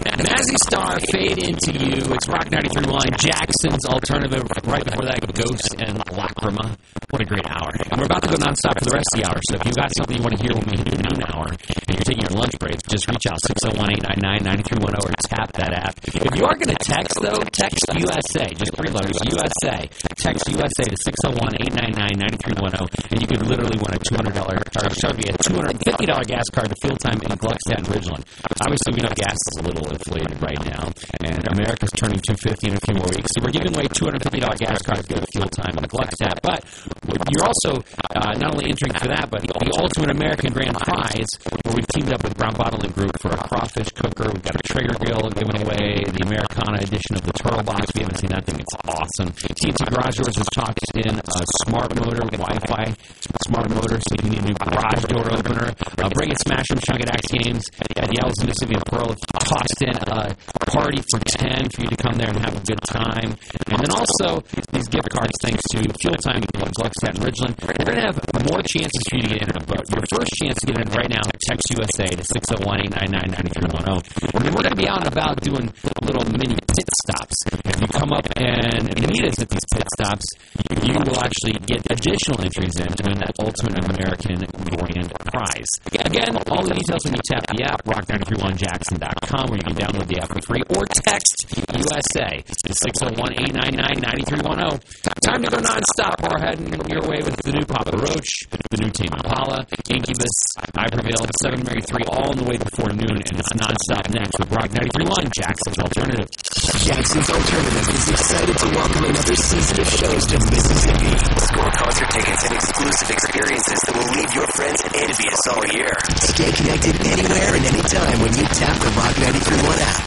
Mazzy Star, Fade Into You. It's Rock 93.1, Jackson's Alternative. Right before that, Ghost and Lacrima. What a great hour. And we're about to go nonstop for the rest of the hour, so if you've got something you want to hear when we do noon hour, and you're taking your lunch break, just reach out, 601-899-9310, or tap that app. If you are going to text, though, text USA. Just 3 letters, USA. Text USA to 601-899-9310, and you could literally win a $250 gas card to Fuel Time in Gluckstadt and Ridgeland. Obviously, we know gas is a little inflated right now, and America's turning 250 in a few more weeks, so we're giving away $250 gas cards to go to Fuel Time in Gluckstadt. But you're also not only entering for that, but the Ultimate American Grand Prize, where we've teamed up with Brown Bottling Group for a crawfish cooker. We've got a Traeger grill giving away the Americana edition of the Turtle Box. We haven't seen that thing. It's awesome. TNT Garage Doors has talked in a smart motor, Wi-Fi smart motor, so if you need a new garage door opener. Bring It, Smash 'em, Chunk It Axe Games at the Ellis, Mississippi and Pearl tossed in a party for 10 for you to come there and have a good time. And then also these gift cards thanks to Fuel Time in Gluckstadt and Ridgeland. We're going to have more chances for you to get in, but your first chance to get in right now, text USA to 601-899-9310. And then we're going to be out and about doing little mini pit stops. If you come up and meet us at these pit stops, you will actually get additional entries in to win that Ultimate American Grand Prize. Again, all the details when you tap the app, rock931jackson.com, where you can download the app for free, or text USA to 601-899-9310. Time to go nonstop. We're heading your way with the new Papa Roach, the new Tame Impala, Incubus, I Prevail, 7 Mary 3, all on the way before noon, and it's nonstop next with Rock 93.1, Jackson's Alternative. Jackson's Alternative is excited to welcome another season of shows to Mississippi. Score concert tickets and exclusive experiences that will leave your friends envious all year. Stay connected anywhere and anytime when you tap the Rock 93.1 app.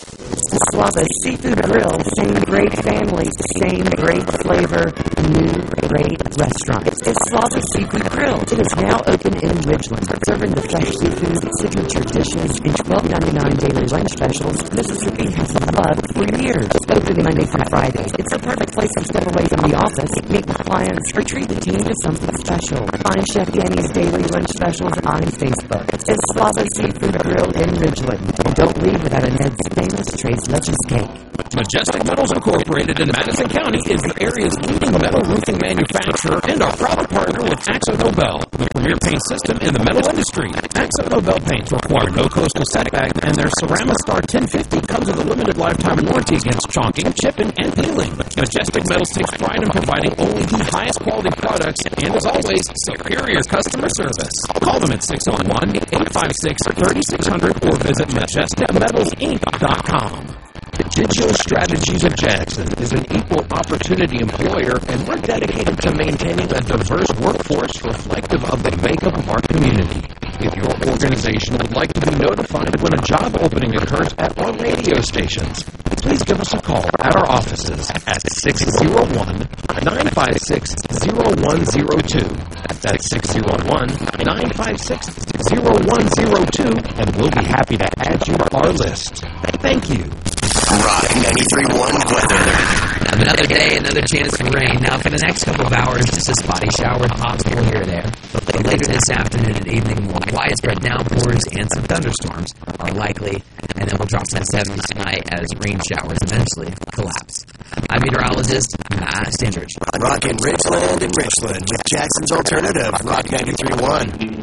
Slava Seafood Grill, same great family, same great flavor, new great restaurant. It's Slava Seafood Grill. It is now open in Ridgeland, serving the fresh seafood, signature dishes, and $12.99 daily lunch specials Mississippi has loved for years. Open Monday through Friday. It's a perfect place to step away from the office, meet with clients, or treat the team to something special. Find Chef Danny's daily lunch specials on Facebook. It's Slava Seafood Grill in Ridgeland. And don't leave without a Ned's famous Trace Lettuce Cake. Majestic Metals Incorporated in Madison County is the area's leading metal roofing manufacturer and our proud partner with Axo Nobel, the premier paint system in the metal industry. Axo Nobel paints require no coastal setback, and their Ceramistar 1050 comes with a limited lifetime warranty against chalking, chipping, and peeling. Majestic Metals takes pride in providing only the highest quality products and, as always, superior customer service. Call them at 601-856-3600 or visit majesticmetalsinc.com. Digital Strategies of Jackson is an equal opportunity employer, and we're dedicated to maintaining a diverse workforce reflective of the makeup of our community. If your organization would like to be notified when a job opening occurs at our radio stations, please give us a call at our offices at 601-956-0102. That's 601-956-0102, and we'll be happy to add you to our list. Thank you. Rock 93.1 weather. Another day, another chance for rain. Now, for the next couple of hours, just a spotty shower possible here or there. But later this afternoon and evening, more widespread downpours and some thunderstorms are likely. And then we'll drop some 70s tonight as rain showers eventually collapse. I'm meteorologist Stan Church. Rock in Ridgeland and Richland with Jackson's Alternative, Rock 93.1.